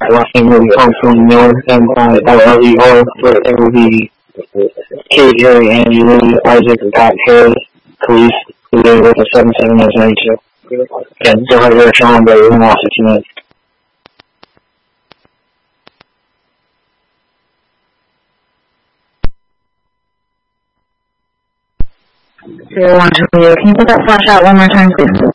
watching the movie Home Sweet Home and LLE Horror, where it will be Kate, Harry, Andy, Louie, Isaac, Scott, Harry, Khalees, who they with the 77992. Again, still right here, Sean, but we won't watch it tonight. Can you put that flash out one more time, please?